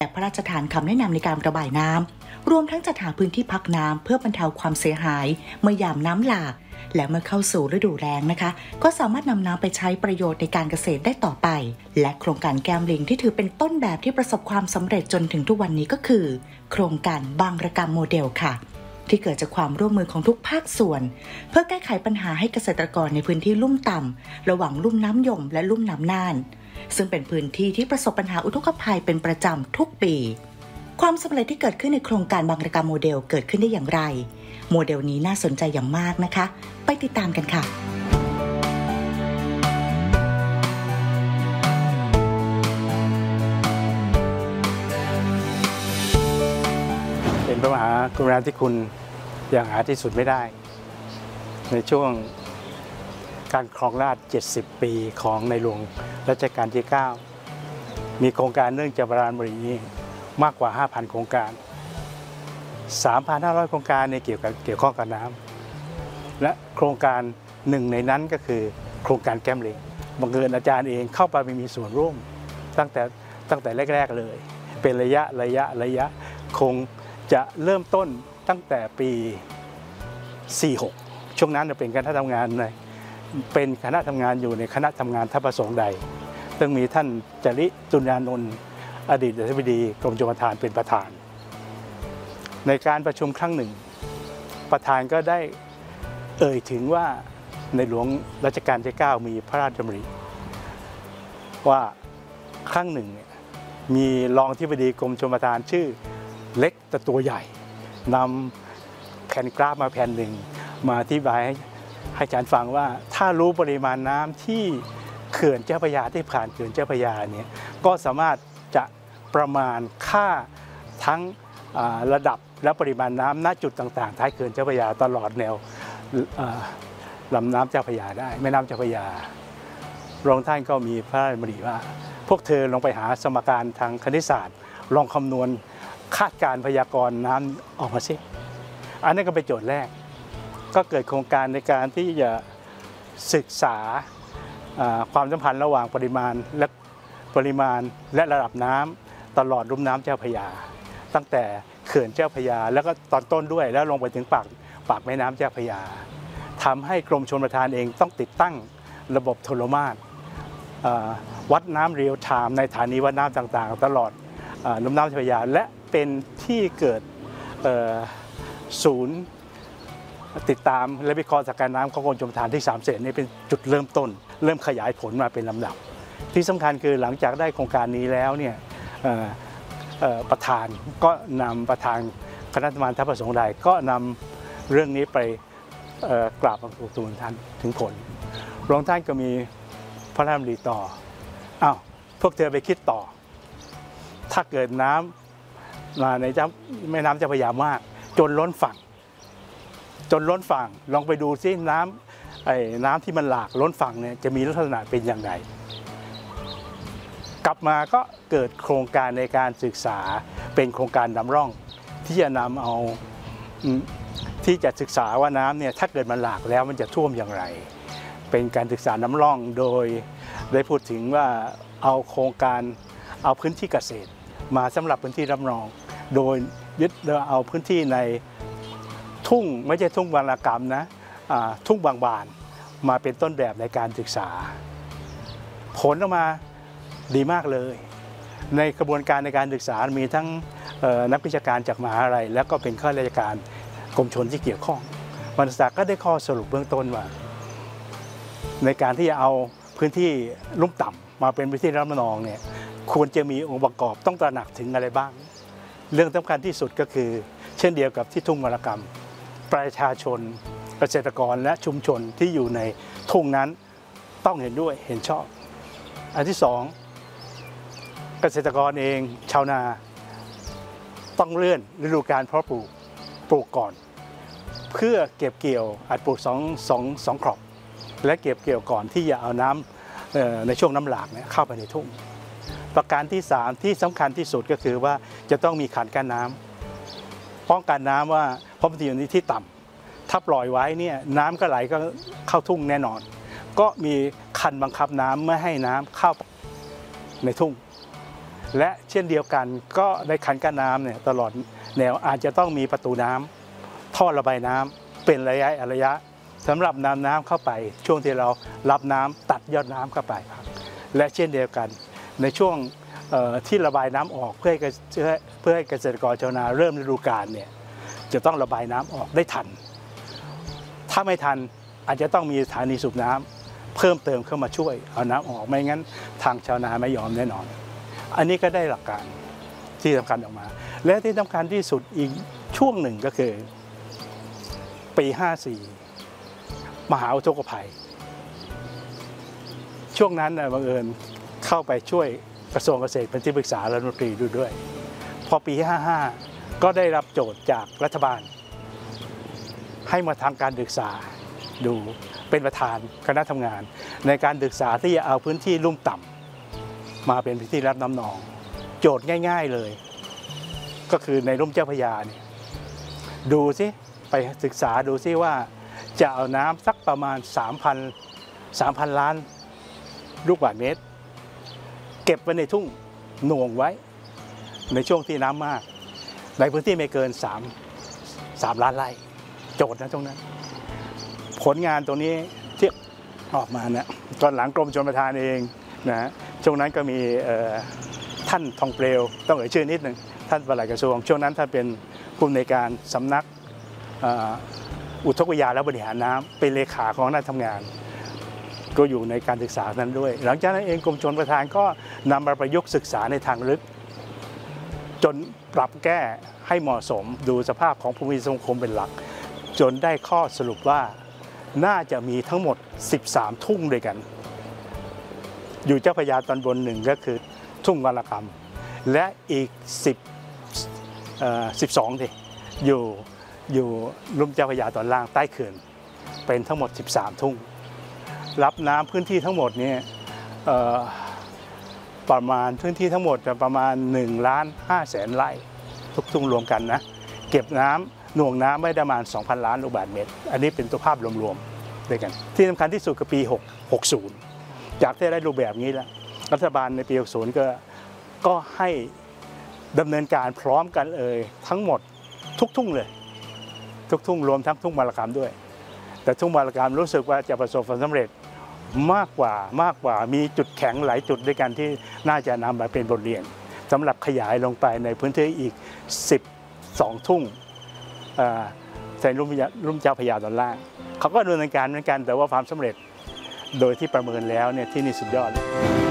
และพระราชทานคำแนะนำในการระบายน้ำรวมทั้งจัดหาพื้นที่พักน้ำเพื่อบรรเทาความเสียหายเมื่อยามน้ำหลากและเมื่อเข้าสู่ฤดูแล้งนะคะก็สามารถนำน้ำไปใช้ประโยชน์ในการเกษตรได้ต่อไปและโครงการแก้มลิงที่ถือเป็นต้นแบบที่ประสบความสำเร็จจนถึงทุกวันนี้ก็คือโครงการบางระกำโมเดลค่ะที่เกิดจากความร่วมมือของทุกภาคส่วนเพื่อแก้ไขปัญหาให้เกษตรกรในพื้นที่ลุ่มต่ำระหว่างลุ่มน้ำยมและลุ่มน้ำน่านซึ่งเป็นพื้นที่ที่ประสบปัญหาอุทกภัยเป็นประจำทุกปีความสำเร็จที่เกิดขึ้นในโครงการบางระกำโมเดลเกิดขึ้นได้อย่างไรโมเดลนี้น่าสนใจอย่างมากนะคะไปติดตามกันค่ะเป็นพระมหากรุณาธิคุณอย่างหาที่สุดไม่ได้ในช่วงการครองราชย์70 ปีของในหลวงรัชกาลที่ 9 มีโครงการเนื่องจากบาดาลบุรีมากกว่า 5,000 โครงการ 3,500 โครงการเกี่ยวข้องกับน้ำและโครงการหนึ่งในนั้นก็คือโครงการแก้มลิงบังเอิญอาจารย์เองเข้าไปมีส่วนร่วมตั้งแต่แรกๆเลยเป็นระยะคงจะเริ่มต้นตั้งแต่ปี 46 ช่วงนั้นเป็นคณะทำงานอยู่ในคณะทำงานทัพประสงค์ใดซึ่งมีท่านจริตุลานนท์อดีตอธิบดีกรมชลประทานเป็นประธานในการประชุมครั้งหนึ่งประธานก็ได้เอ่ยถึงว่าในหลวงรัชกาลที่ 9 มีพระราชดำริว่าครั้งหนึ่งมีรองอธิบดีกรมชลประทานชื่อเล็กแต่ตัวใหญ่นำแผ่นกราฟมาแผ่นหนึ่งมาอธิบายให้อาจารย์ฟังว่าถ้ารู้ปริมาณน้ำที่เขื่อนเจ้าพระยาที่ผ่านเขื่อนเจ้าพระยาเนี่ยก็สามารถจะประมาณค่าทั้งระดับและปริมาณน้ำณจุดต่างๆท้ายเขื่อนเจ้าพระยาตลอดแนวลำน้ำเจ้าพระยาได้แม่น้ำเจ้าพระยารองท่านก็มีพระราชดำริว่าพวกเธอลองไปหาสมการทางคณิตศาสตร์ลองคำนวณคาดการณ์พยากรณ์น้ำออกมาสิอันนี้ก็เป็นโจทย์แรกก็เกิดโครงการในการที่จะศึกษาความสัมพันธ์ระหว่างปริมาณและระดับน้ำตลอดลุ่มน้ำเจ้าพระยาตั้งแต่เขื่อนเจ้าพระยาแล้วก็ตอนต้นด้วยแล้วลงไปถึงปากแม่น้ำเจ้าพระยาทำให้กรมชลประทานเองต้องติดตั้งระบบโทรมาตรวัดน้ำเรียลไทม์ในสถานีวัดน้ำต่างๆตลอดลุ่มน้ำเจ้าพระยาและเป็นที่เกิดศูนย์ติดตามและวิเคราะห์สถานการณ์น้ำของกรมชลประทานที่3 เสนนี่เป็นจุดเริ่มต้นเริ่มขยายผลมาเป็นลำดับที่สำคัญคือหลังจากได้โครงการนี้แล้วเนี่ยประธานก็นำประธานคณะทำงานทัพประสงค์ใดก็นำเรื่องนี้ไปกราบบังคมทูลท่านถึงผลรองท่านก็มีพระราชดำริต่อพวกเธอไปคิดต่อถ้าเกิดน้ำมาในแม่น้ำเจ้าพระยามากจนล้นฝั่งลองไปดูซิน้ำที่มันหลากล้นฝั่งเนี่ยจะมีลักษณะเป็นอย่างไรกลับมาก็เกิดโครงการในการศึกษาเป็นโครงการนำร่องที่จะนำเอาที่จะศึกษาว่าน้ำเนี่ยถ้าเกิดมันหลากแล้วมันจะท่วมอย่างไรเป็นการศึกษานำร่องโดยได้พูดถึงว่าเอาโครงการเอาพื้นที่เกษตรมาสำหรับพื้นที่รับรองโดยยึดเอาพื้นที่ในทุ่งไม่ใช่ทุ่งบางระกำนะทุ่งบางบานมาเป็นต้นแบบในการศึกษาผลออกมาดีมากเลยในกระบวนการในการศึกษามีทั้งนักวิชาการจากมหาวิทยาลัยแล้วก็เป็นข้าราชการกรมชลที่เกี่ยวข้องบรรษัทก็ได้ข้อสรุปเบื้องต้นว่าในการที่จะเอาพื้นที่ลุ่มต่ำมาเป็นพื้นที่รับรองเนี่ยควรจะมีองค์ประกอบต้องตระหนักถึงอะไรบ้างเรื่องสำคัญที่สุดก็คือเช่นเดียวกับที่ทุ่งมรกรรมประชาชนเกษตรกรและชุมชนที่อยู่ในทุ่งนั้นต้องเห็นด้วยเห็นชอบอันที่2เกษตรกรเองชาวนาต้องเลื่อนฤดูกาลเพาะปลูกก่อนเพื่อเก็บเกี่ยวอาจปลูกสองครอบและเก็บเกี่ยวก่อนที่จะเอาน้ำในช่วงน้ำหลากเนี่ยเข้าไปในทุ่งประการที่3ที่สำคัญที่สุดก็คือว่าจะต้องมีขันกั้นน้ำป้องกันน้ำว่าเพราะมันอยู่ในที่ต่ำถ้าปล่อยไว้เนี่ยน้ำก็ไหลก็เข้าทุ่งแน่นอนก็มีคันบังคับน้ำไม่ให้น้ำเข้าในทุ่งและเช่นเดียวกันก็ในคันกั้นน้ำเนี่ยตลอดแนวอาจจะต้องมีประตูน้ำท่อระบายน้ำเป็นระยะสำหรับนำน้ำเข้าไปช่วงที่เรารับน้ำตัดยอดน้ำเข้าไปครับและเช่นเดียวกันในช่วงที่ระบายน้ำออกเพื่อให้เกษตรกรชาวนาเริ่มฤดูกาลเนี่ยจะต้องระบายน้ำออกได้ทันถ้าไม่ทันอาจจะต้องมีสถานีสูบน้ำเพิ่มเติมเข้ามาช่วยเอาน้ำออกไม่งั้นทางชาวนาไม่ยอมแน่นอนอันนี้ก็ได้หลักการที่สำคัญออกมาและที่สำคัญที่สุดอีกช่วงหนึ่งก็คือปี54มหาอุทกภัยช่วงนั้นบังเอิญเข้าไปช่วยกระทรวงเกษตรเป็นที่ปรึกษารัฐมนตรีด้วยพอปี55ก็ได้รับโจทย์จากรัฐบาลให้มาทางการศึกษาดูเป็นประธานคณะทำงานในการศึกษาที่จะเอาพื้นที่ลุ่มต่ำมาเป็นพื้นที่รับน้ำนองโจทย์ง่ายๆเลยก็คือในลุ่มเจ้าพระยาเนี่ยดูสิไปศึกษาดูสิว่าจะเอาน้ำสักประมาณ 3,000 ล้านลูกบาศก์เมตรเก็บไว้ในทุ่งหน่วงไว้ในช่วงที่น้ำมากในพื้นที่ไม่เกิน3 ล้านไร่โจทย์นะตรงนั้นผลงานตรงนี้ที่ออกมาเนี่ยตอนหลังกรมชลประทานเองนะช่วงนั้นก็มีท่านทองเปลวต้องเอ่ยชื่อนิดหนึ่งท่านปลัดกระทรวงช่วงนั้นท่านเป็นผู้อำนวยการสำนักอุทกวิทยาและบริหารน้ำเป็นเลขาของคณะทำงานก็อยู่ในการศึกษานั้นด้วยหลังจากนั้นเองกรมชลประทานก็นำมาประยุกต์ศึกษาในทางลึกจนปรับแก้ให้เหมาะสมดูสภาพของภูมิสังคมเป็นหลักจนได้ข้อสรุปว่าน่าจะมีทั้งหมด13ทุ่งด้วยกันอยู่เจ้าพระยาตอนบนหนึ่งก็คือทุ่งวรกรรมและอีก12ที่อยู่ลุ่มเจ้าพระยาตอนล่างใต้เขื่อนเป็นทั้งหมด13ทุ่งรับน้ำพื้นที่ทั้งหมดนี้ประมาณพื้นที่ทั้งหมดประมาณ1,500,000 ไร่ทุกทุ่งรวมกันนะเก็บน้ำหน่วงน้ำไม่ได้ประมาณ 2,000 ล้านลูกบาศก์เมตรอันนี้เป็นตัวภาพรวมๆด้วยกันที่สำคัญที่สุดคือปี60จากที่ได้รูปแบบนี้แล้วรัฐบาลในปี60ก็ให้ดำเนินการพร้อมกันทั้งหมดทุกทุ่งเลยทุกทุ่งรวมทั้งทุ่งวรกรรมด้วยแต่ทุ่งวรกรรมรู้สึกว่าจะประสบความสำเร็จมากกว่ามีจุดแข็งหลายจุดด้วยกันที่น่าจะนำมาเป็นบทเรียนสำหรับขยายลงไปในพื้นที่อีก12ทุ่งในลุ่มเจ้าพระยาตอนล่างเขาก็ดำเนินการเหมือนกันแต่ว่าความสำเร็จโดยที่ประเมินแล้วเนี่ยที่นี่สุดยอดเลย